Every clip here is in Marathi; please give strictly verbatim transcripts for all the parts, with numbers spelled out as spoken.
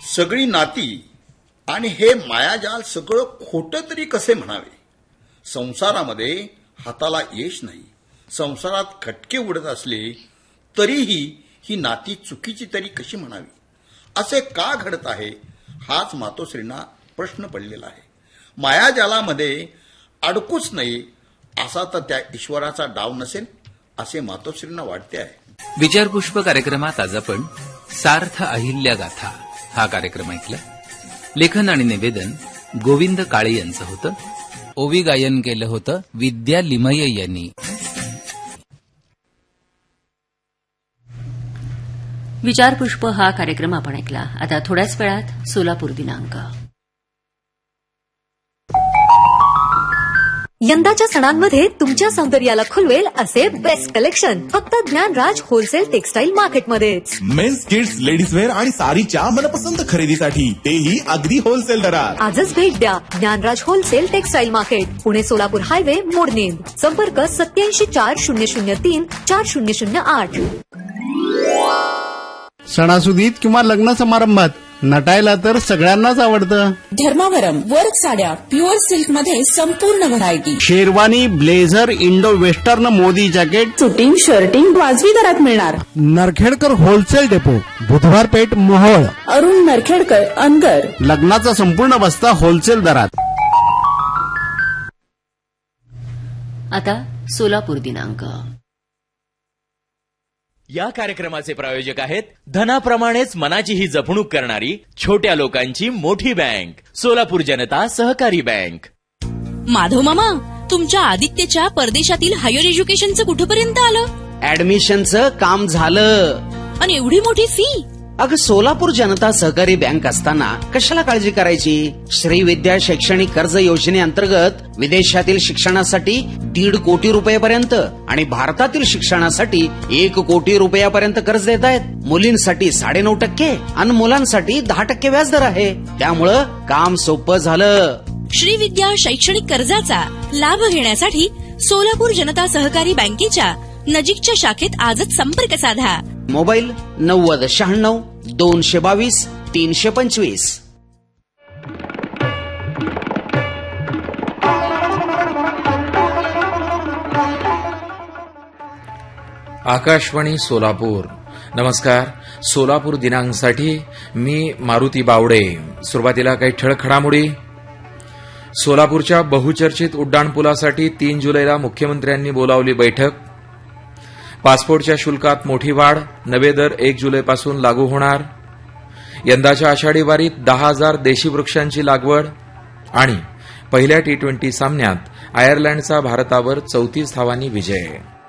सगळी नाती आणि हे मायाजाल सगळं खोटं तरी कसे म्हणावे? संसारामध्ये हाताला यश नाही, संसारात खटके उडत असले तरीही ही नाती चुकीची तरी कशी म्हणावी? असे का घडत आहे हाच मातोश्रींना प्रश्न पडलेला आहे. मायाजालामध्ये अडकूच नाही असा तर त्या ईश्वराचा डाव नसेल असे मातोश्रींना वाटते आहे. विचारपुष्प कार्यक्रमात आज आपण सार्थ अहिल्या गाथा हा कार्यक्रम ऐकला. लेखन आणि निवेदन गोविंद काळे यांचं होतं. ओवी गायन केलं होतं विद्या लिमये यांनी. विचारपुष्प हा कार्यक्रम आपण ऐकला. आता थोड्याच वेळात सोलापूर दिनांक. यंदाच्या सणांमध्ये तुमच्या सौंदर्याला खुलवेल असे बेस्ट कलेक्शन फक्त Dnyanraj wholesale textile मार्केटमध्येच. Men's, kids, ladies wear आणि साडीच्या मनपसंत खरेदीसाठी तेही अगदी होलसेल दरात. आजच भेट द्या Dnyanraj wholesale textile market, Pune Solapur highway, मोडनेर. संपर्क सत्याऐंशी चार शून्य शून्य तीन चार शून्य शून्य आठ. सणासुदीत किंवा लग्न समारंभात नटायला तर सगळ्यांनाच आवडतं. धर्मावरम वर्क साड्या प्युअर सिल्क मध्ये संपूर्ण variety. Sherwani, blazer, Indo western, Modi jacket, suiting, shirting वाजवी दरात मिळणार. नरखेडकर होलसेल डेपो, बुधवार पेठ, मोहोळ. अरुण नरखेडकर, अनगर. लग्नाचा संपूर्ण बस्ता होलसेल दरात. आता सोलापूर दिनांक. या कार्यक्रमाचे प्रायोजक आहेत धनाप्रमाणेच मनाचीही जपणूक करणारी छोट्या लोकांची मोठी बँक सोलापूर जनता सहकारी बँक. माधव मामा, तुमच्या आदित्यच्या परदेशातील हायर एज्युकेशनचं कुठपर्यंत आलं? ऍडमिशनचं काम झालं. आणि एवढी मोठी फी? अगं, सोलापूर जनता सहकारी बँक असताना कशाला काळजी करायची? श्री विद्या शैक्षणिक कर्ज योजनेअंतर्गत विदेशातील शिक्षणासाठी दीड कोटी रुपयापर्यंत आणि भारतातील शिक्षणासाठी एक कोटी रुपयापर्यंत कर्ज देत आहेत. मुलींसाठी साडेनऊ टक्के आणि मुलांसाठी दहा टक्के व्याजदर आहे. त्यामुळं काम सोपं झालं. श्री विद्या शैक्षणिक कर्जाचा लाभ घेण्यासाठी सोलापूर जनता सहकारी बँकेच्या नजीकच्या शाखेत आजच संपर्क साधा. मोबाईल नव्वद शहाण्णव दोनशे बावीस तीनशे पंचवीस. आकाशवाणी सोलापूर. नमस्कार. सोलापूर दिनांकसाठी मी मारुती बावडे. सुरुवातीला काही ठळक घडामोडी. सोलापूरच्या बहुचर्चित उड्डाणपुलासाठी तीन जुलैला मुख्यमंत्र्यांनी बोलावली बैठक. पासपोर्टच्या शुल्कात मोठी वाढ, नवे दर एक जुलैपासून लागू होणार. यंदाच्या आषाढी वारीत दहा हजार देशी वृक्षांची लागवड. आणि पहिल्या टी ट्वेंटी सामन्यात आयर्लंडचा भारतावर चौतीस धावांनी विजय.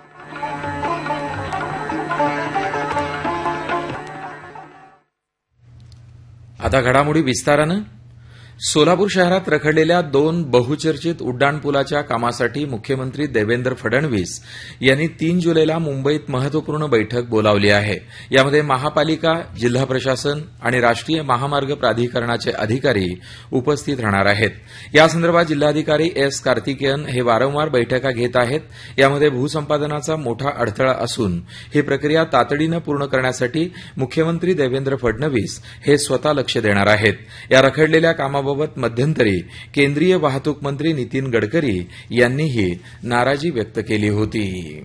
आता घडामोडी विस्तारानं. सोलापूर शहरात रखडलेल्या दोन बहुचर्चित उड्डाणपुलाच्या कामासाठी मुख्यमंत्री देवेंद्र फडणवीस यांनी तीन जुलैला मुंबईत महत्वपूर्ण बैठक बोलावली आहे. यामध्ये महापालिका, जिल्हा प्रशासन आणि राष्ट्रीय महामार्ग प्राधिकरणाचे अधिकारी उपस्थित राहणार आहेत. यासंदर्भात जिल्हाधिकारी एस कार्तिकेयन हे वारंवार बैठका घेत आहेत. यामध्ये भूसंपादनाचा मोठा अडथळा असून ही प्रक्रिया तातडीनं पूर्ण करण्यासाठी मुख्यमंत्री देवेंद्र फडणवीस हे स्वतः लक्ष देणार आहेत. या रखडलेल्या कामा बाबत मध्यंतरी केंद्रीय वाहतूक मंत्री नितीन गडकरी यांनीही नाराजी व्यक्त केली होती.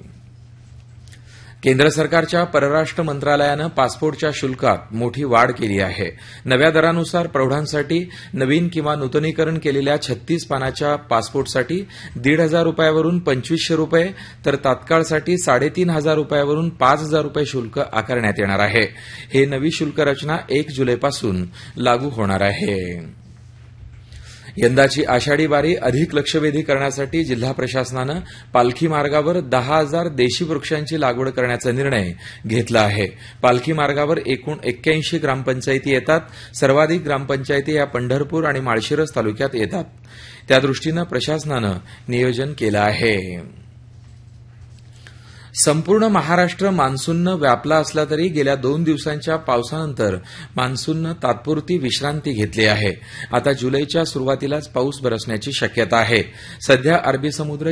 केंद्र सरकारच्या परराष्ट्र मंत्रालयानं पासपोर्टच्या शुल्कात मोठी वाढ केली आहे. नव्या दरानुसार प्रौढांसाठी नवीन किंवा नूतनीकरण केलेल्या छत्तीस पानाच्या पासपोर्टसाठी दीड हजार रुपयावरून पंचवीसशे रुपये तर तात्काळसाठी साडेतीन हजार रुपयावरून पाच हजार रुपये शुल्क आकारण्यात येणार आहे. हे नवी शुल्क रचना एक जुलैपासून लागू होणार आहे. यंदाची आषाढी वारी अधिक लक्षवेधी करण्यासाठी जिल्हा प्रशासनानं पालखी मार्गावर दहा हजार देशी वृक्षांची लागवड करण्याचा निर्णय घेतला आहे. पालखी मार्गावर एकूण एक्क्याऐंशी ग्रामपंचायती येतात. सर्वाधिक ग्रामपंचायती या पंढरपूर आणि माळशिरस तालुक्यात येतात. त्यादृष्टीनं प्रशासनानं नियोजन केलं आहे. संपूर्ण महाराष्ट्र मान्सूननं व्यापला असला तरी गेल्या दोन दिवसांच्या पावसानंतर मान्सूननं तात्पुरती विश्रांती घेतली आहे. आता जुलैच्या सुरुवातीलाच पाऊस बरसण्याची शक्यता आहे. सध्या अरबी समुद्र